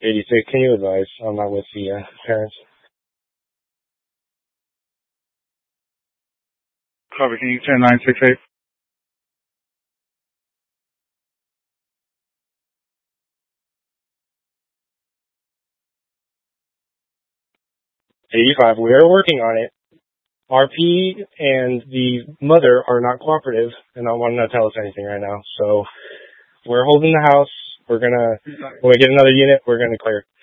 86, can you advise? I'm not with the parents. Copy, can you turn 968? 85, we are working on it. RP and the mother are not cooperative and don't want to tell us anything right now. So we're holding the house. When we get another unit, we're going to clear.